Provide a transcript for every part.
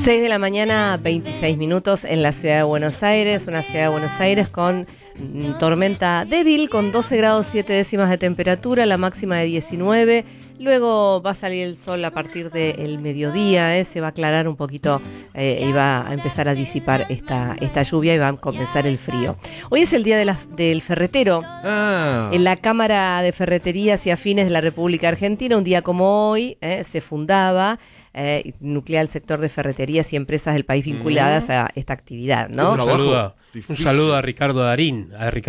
6 de la mañana, 26 minutos en la ciudad de Buenos Aires, una ciudad de Buenos Aires con tormenta débil, con 12 grados 7 décimas de temperatura, la máxima de 19. Luego va a salir el sol a partir del mediodía, se va a aclarar un poquito y va a empezar a disipar esta lluvia y va a comenzar el frío. Hoy es el día del ferretero. En la Cámara de Ferreterías y Afines de la República Argentina, un día como hoy, se fundaba nuclea el sector de ferreterías y empresas del país vinculadas a esta actividad, ¿no? Un saludo a Ricardo Darín,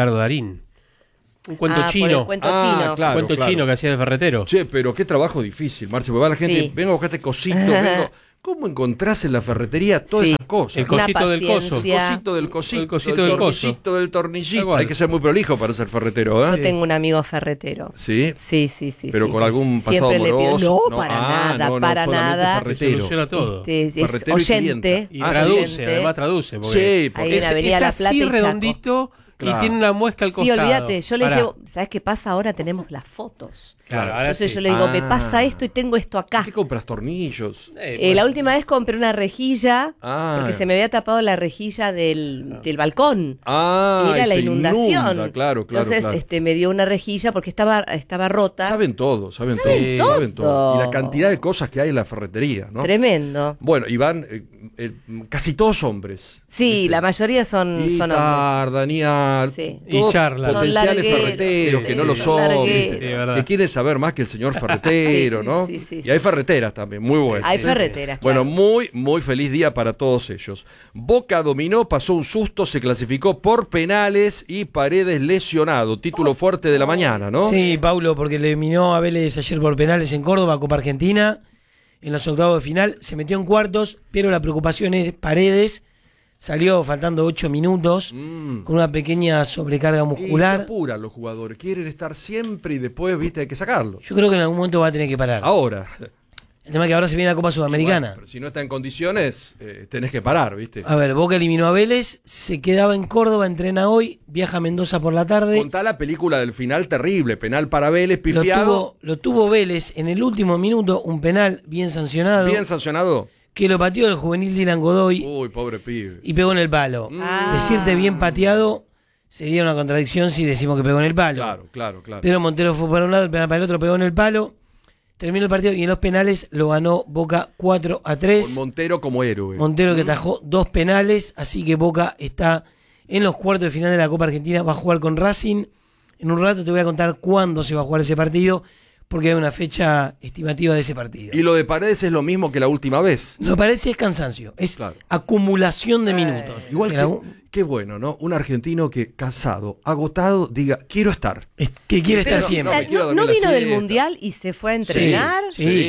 Un cuento chino. Un cuento chino que hacía de ferretero. Che, pero qué trabajo difícil, Marce, porque va la gente, Sí. vengo a buscar este cosito, ¿Cómo encontrás en la ferretería todas esas cosas? El cosito del coso. El cosito del cosito, El cosito del coso. tornillito del tornillito. Hay que ser muy prolijo para ser ferretero, Yo tengo un amigo ferretero. ¿Sí? Sí. Pero con algún pasado Siempre le pido- amoroso. No, para nada. Ferretero. Soluciona todo. Es Ferretero y oyente. Y traduce, además traduce. Porque Sí, porque Ahí en Avenida La Plata así y Chaco. redondito Claro. y tiene una muesca al Sí, costado. olvídate, yo le Pará. llevo, ¿sabes qué pasa? Ahora tenemos las fotos. Claro, ahora Entonces sí. yo le digo, me pasa esto y tengo esto acá. ¿Qué compras? ¿Tornillos? La última vez compré una rejilla, Ah. porque se me había tapado la rejilla del balcón. Ah, Y era la se inundación. inunda, claro. Entonces me dio una rejilla porque estaba rota. Saben todo. Saben Y la todo. cantidad de cosas que hay en la ferretería, ¿no? Tremendo. Bueno, y van casi todos hombres. Sí, la mayoría son hombres. Daniel, Sí. Y todos charlan. potenciales Son largueros, ferreteros sí, que sí, no lo son son, largueros. ¿viste? Sí, es verdad. Que quieren saber más que el señor ferretero, Sí, ¿no? sí. Y hay ferreteras también, muy buenas. Hay ferreteras, Bueno, claro. muy feliz día para todos ellos. Boca dominó, pasó un susto, se clasificó por penales y Paredes lesionado. Título fuerte de la mañana, ¿no? Sí, Paulo, porque le eliminó a Vélez ayer por penales en Córdoba, Copa Argentina, en los octavos de final, se metió en cuartos, pero la preocupación es Paredes, salió faltando 8 minutos, con una pequeña sobrecarga Y se muscular. apuran los jugadores, quieren estar siempre y después, viste, hay que sacarlos. Yo creo que en algún momento va a tener que parar. Ahora. El tema es que ahora se viene la Copa Sudamericana. Bueno, pero si no está en condiciones, tenés que parar, ¿viste? A ver, Boca eliminó a Vélez, se quedaba en Córdoba, entrena hoy, viaja a Mendoza por la tarde. Contá la película del final terrible, penal para Vélez, pifiado, Lo tuvo Vélez en el último minuto, un penal bien sancionado, bien sancionado. que lo pateó el juvenil Dylan Godoy Uy, pobre pibe. y pegó en el palo. Ah. Decirte bien pateado sería una contradicción si decimos que pegó en el palo. Claro. Pero Montero fue para un lado, el penal para el otro, pegó en el palo. Terminó el partido y en los penales lo ganó Boca 4-3. Con Montero como héroe. Montero que atajó 2 penales, así que Boca está en los cuartos de final de la Copa Argentina, va a jugar con Racing. En un rato te voy a contar cuándo se va a jugar ese partido, porque hay una fecha estimativa de ese partido. Y lo de Paredes es lo mismo que la última vez. Lo que parece es cansancio, es Claro. acumulación de minutos. Igual Que que, la- qué bueno, ¿no? Un argentino que cansado, agotado, diga, quiero estar. que quiere estar Pero siempre. no, me quiero dormir ¿No la vino del siesta. Mundial y se fue a entrenar?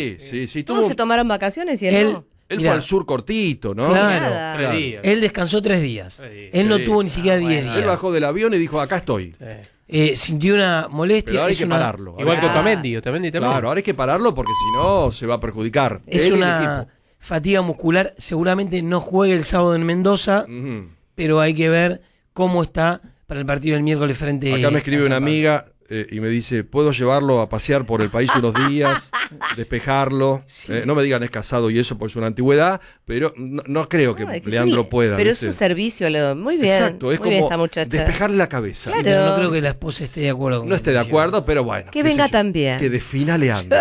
Sí. Todos se tomaron vacaciones y él Él- no. Él Mirá. fue al sur cortito, ¿no? Claro. Nada. 3 días. Él descansó 3 días. 3 días. Él no Sí. tuvo ni siquiera 10 días. Él bajó del avión y dijo, acá estoy. Sintió una molestia. Pero ahora hay es que una- pararlo. Igual que Ah. Otamendi también. Claro, ahora hay que pararlo porque si no se va a perjudicar. Es Él y el una equipo. fatiga muscular. Seguramente no juegue el sábado en Mendoza, Ujú. pero hay que ver cómo está para el partido del miércoles frente Acá me escribe a San una Pablo. amiga y me dice, ¿puedo llevarlo a pasear por el país unos días? Despejarlo. No me digan es casado y eso, porque es una antigüedad, pero no creo que No, es que Leandro sí, pueda. Pero ¿viste? es un servicio, muy bien. Exacto, es muy bien como esta muchacha. despejarle la cabeza. Claro. Pero no creo que la esposa esté de acuerdo con No esté de que acuerdo, pero bueno. Que qué venga sé yo. también. Que defina Leandro.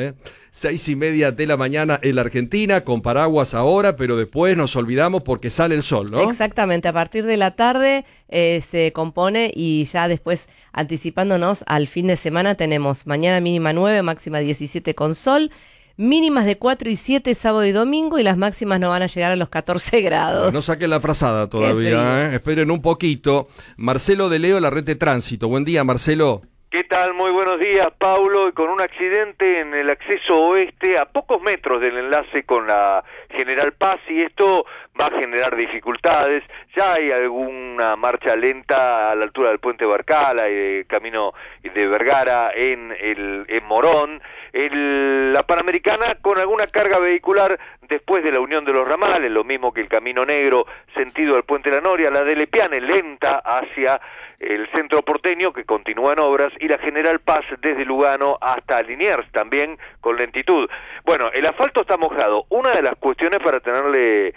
6:30 de la mañana en la Argentina, con paraguas ahora, pero después nos olvidamos porque sale el sol, ¿no? Exactamente, a partir de la tarde se compone y ya después anticipándonos al fin de semana tenemos mañana mínima 9, máxima 17 con sol, mínimas de 4 y 7 sábado y domingo y las máximas no van a llegar a los 14 grados. No saquen la frazada frío. todavía, esperen un poquito. Marcelo de Leo, la red de tránsito. Buen día, Marcelo. ¿Qué tal? Muy buenos días, Paulo. Con un accidente en el acceso oeste, a pocos metros del enlace con la General Paz, y esto va a generar dificultades. Ya hay alguna marcha lenta a la altura del puente Barcala y de camino de Vergara en Morón. La Panamericana con alguna carga vehicular después de la unión de los ramales, lo mismo que el Camino Negro sentido al Puente La Noria, la de Lepiane lenta hacia el centro porteño que continúa en obras, y la General Paz desde Lugano hasta Liniers también con lentitud. Bueno, el asfalto está mojado. Una de las cuestiones para tener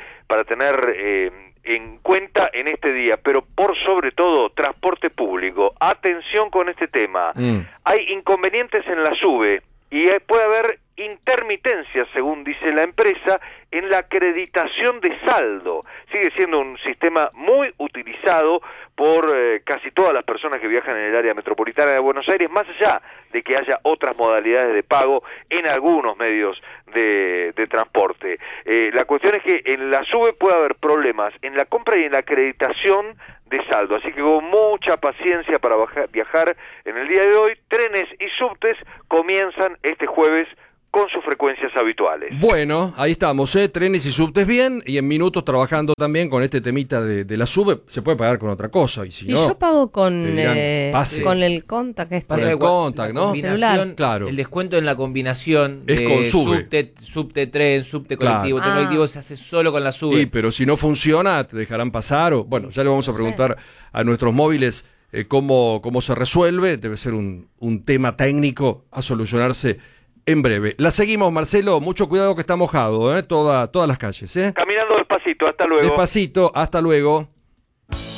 en cuenta en este día, pero por sobre todo transporte público. Atención con este tema. Hay inconvenientes en la SUBE y puede haber intermitencias, según dice la empresa, en la acreditación de saldo. Sigue siendo un sistema muy utilizado por casi todas las personas que viajan en el área metropolitana de Buenos Aires, más allá de que haya otras modalidades de pago en algunos medios de transporte. La cuestión es que en la SUBE puede haber problemas en la compra y en la acreditación de saldo, así que con mucha paciencia para viajar en el día de hoy. Trenes y subtes comienzan este jueves con sus frecuencias habituales. Bueno, ahí estamos, trenes y subtes bien, y en minutos trabajando también con este temita de la SUBE. Se puede pagar con otra cosa, y si no... yo pago con pase. con el Contact. Con el Contact, ¿no? Combinación, claro. El descuento en la combinación es con SUBE. subte tren, subte colectivo, Claro. tren colectivo se hace solo con la SUBE. Sí, pero si no funciona, te dejarán pasar, o bueno, ya le vamos a preguntar a nuestros móviles cómo se resuelve. Debe ser un tema técnico a solucionarse en breve. La seguimos, Marcelo, mucho cuidado que está mojado, todas las calles. Caminando despacito, hasta luego. Despacito, hasta luego.